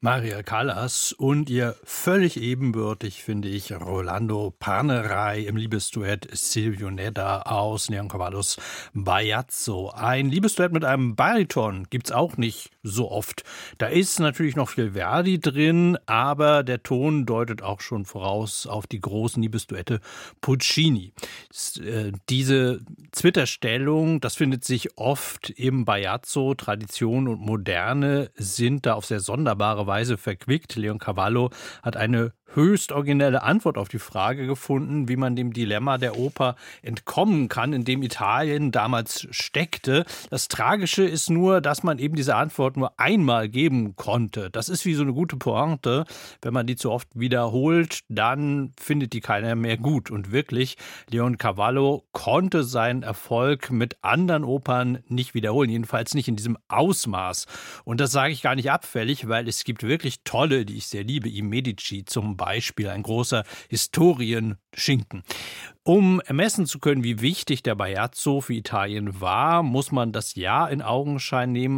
Maria Callas und ihr völlig ebenbürtig, finde ich, Rolando Panerai im Liebesduett Silvio Nedda aus Leoncavallos Baiazzo. Ein Liebesduett mit einem Bariton gibt's auch nicht so oft. Da ist natürlich noch viel Verdi drin, aber der Ton deutet auch schon voraus auf die großen Liebesduette Puccini. Diese Zwitterstellung, das findet sich oft im Baiazzo. Tradition und Moderne sind da auf sehr sonderbare Weise verquickt. Leoncavallo hat eine höchst originelle Antwort auf die Frage gefunden, wie man dem Dilemma der Oper entkommen kann, in dem Italien damals steckte. Das Tragische ist nur, dass man eben diese Antwort nur einmal geben konnte. Das ist wie so eine gute Pointe. Wenn man die zu oft wiederholt, dann findet die keiner mehr gut. Und wirklich, Leoncavallo konnte seinen Erfolg mit anderen Opern nicht wiederholen, jedenfalls nicht in diesem Ausmaß. Und das sage ich gar nicht abfällig, weil es gibt wirklich tolle, die ich sehr liebe, I Medici zum Beispiel, ein großer Historienschinken. Um ermessen zu können, wie wichtig der Baiazzo für Italien war, muss man das Jahr in Augenschein nehmen,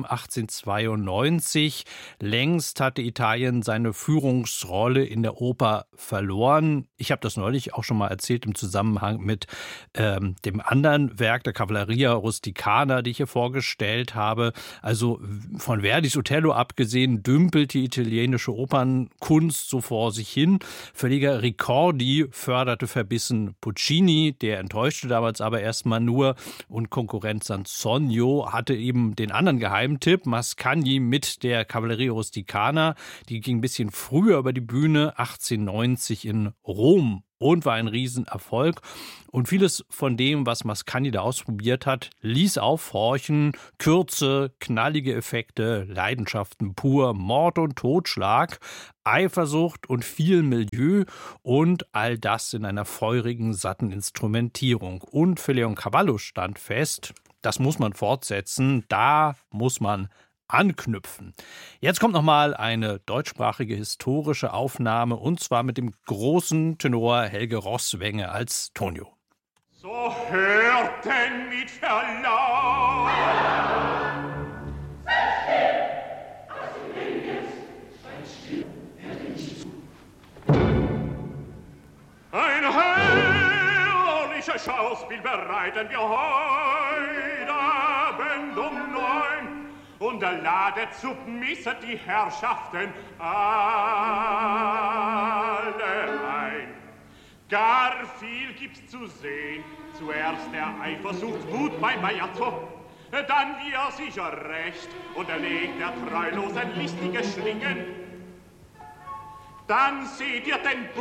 1892. Längst hatte Italien seine Führungsrolle in der Oper verloren. Ich habe das neulich auch schon mal erzählt im Zusammenhang mit dem anderen Werk, der Cavalleria Rusticana, die ich hier vorgestellt habe. Also von Verdis Otello abgesehen, dümpelt die italienische Opernkunst so vor sich hin. Verleger Ricordi förderte verbissen Puccini, der enttäuschte damals aber erstmal nur, und Konkurrent Sansonio hatte eben den anderen Geheimtipp, Mascagni mit der Cavalleria Rusticana. Die ging ein bisschen früher über die Bühne, 1890 in Rom, und war ein Riesenerfolg. Und vieles von dem, was Mascagni da ausprobiert hat, ließ aufhorchen. Kürze, knallige Effekte, Leidenschaften pur, Mord und Totschlag, Eifersucht und viel Milieu und all das in einer feurigen, satten Instrumentierung. Und für Leoncavallo stand fest, das muss man fortsetzen, da muss man anknüpfen. Jetzt kommt nochmal eine deutschsprachige historische Aufnahme, und zwar mit dem großen Tenor Helge Roßwenge als Tonio. So hört denn mit Verlaub. Ein herrliches Schauspiel bereiten wir heute Abend um 9 und ladet zu Misse die Herrschaften alle ein. Gar viel gibt's zu sehen. Zuerst der Eifersucht Wut beim Baiazzo, dann wie er sich rächt und erlegt der Treulosen listige Schlingen. Dann seht ihr den